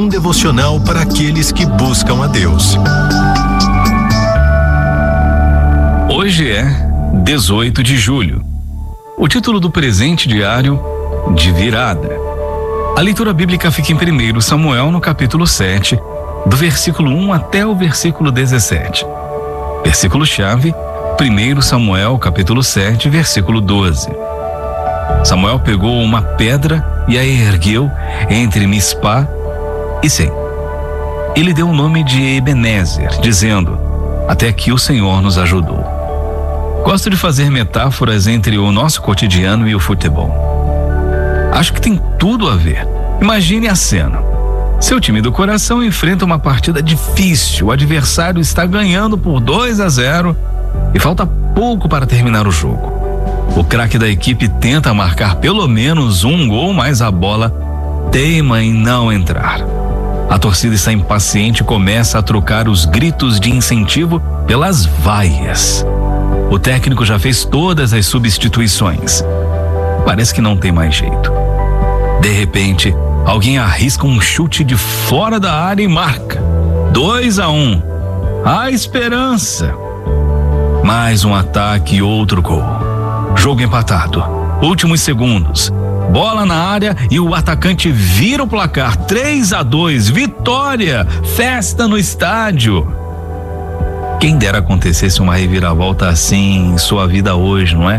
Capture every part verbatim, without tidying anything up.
um devocional para aqueles que buscam a Deus. Hoje é dezoito de julho. O título do presente diário: de virada. A leitura bíblica fica em primeiro Samuel, no capítulo sete, do versículo um até o versículo dezessete. Versículo-chave: primeiro Samuel, capítulo sete, versículo doze. Samuel pegou uma pedra e a ergueu entre Mispá e Sem. Ele deu o nome de Ebenezer, dizendo: até aqui o Senhor nos ajudou. Gosto de fazer metáforas entre o nosso cotidiano e o futebol. Acho que tem tudo a ver. Imagine a cena. Seu time do coração enfrenta uma partida difícil. O adversário está ganhando por dois a zero e falta pouco para terminar o jogo. O craque da equipe tenta marcar pelo menos um gol, mas a bola teima em não entrar. A torcida está impaciente e começa a trocar os gritos de incentivo pelas vaias. O técnico já fez todas as substituições. Parece que não tem mais jeito. De repente, alguém arrisca um chute de fora da área e marca. dois a um. A esperança. Mais um ataque e outro gol. Jogo empatado. Últimos segundos. Bola na área e o atacante vira o placar. três a dois. Vitória. Festa no estádio. Quem dera acontecesse uma reviravolta assim em sua vida hoje, não é?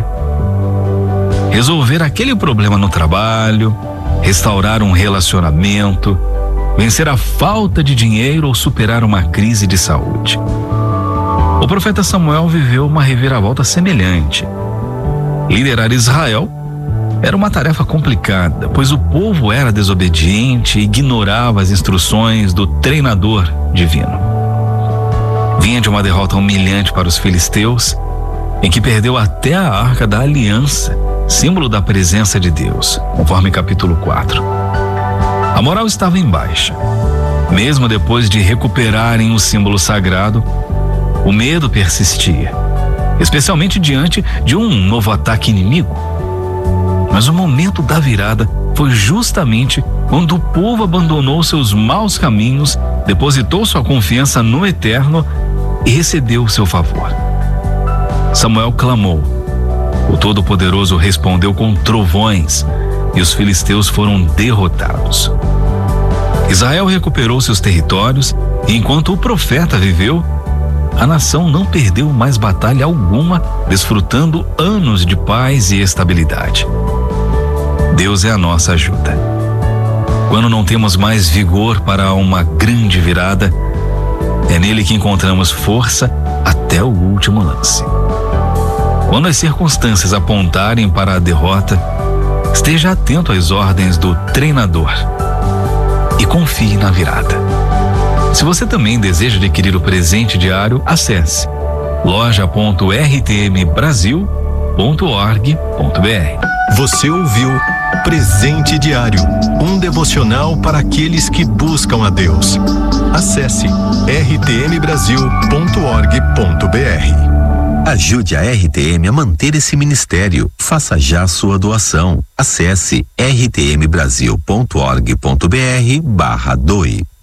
Resolver aquele problema no trabalho, restaurar um relacionamento, vencer a falta de dinheiro ou superar uma crise de saúde. O profeta Samuel viveu uma reviravolta semelhante. Liderar Israel era uma tarefa complicada, pois o povo era desobediente e ignorava as instruções do treinador divino. Vinha de uma derrota humilhante para os filisteus, em que perdeu até a Arca da Aliança, símbolo da presença de Deus, conforme capítulo quatro. A moral estava em baixa. Mesmo depois de recuperarem o símbolo sagrado, o medo persistia, especialmente diante de um novo ataque inimigo. Mas o momento da virada foi justamente quando o povo abandonou seus maus caminhos, depositou sua confiança no Eterno e recebeu o seu favor. Samuel clamou. O Todo-Poderoso respondeu com trovões e os filisteus foram derrotados. Israel recuperou seus territórios e, enquanto o profeta viveu, a nação não perdeu mais batalha alguma, desfrutando anos de paz e estabilidade. Deus é a nossa ajuda. Quando não temos mais vigor para uma grande virada, é nele que encontramos força até o último lance. Quando as circunstâncias apontarem para a derrota, esteja atento às ordens do treinador e confie na virada. Se você também deseja adquirir o presente diário, acesse loja ponto r t m brasil ponto org ponto b r. Você ouviu Presente Diário, um devocional para aqueles que buscam a Deus. Acesse r t m brasil ponto org ponto b r. Ajude a R T M a manter esse ministério. Faça já sua doação. Acesse r t m brasil ponto org ponto b r barra doe.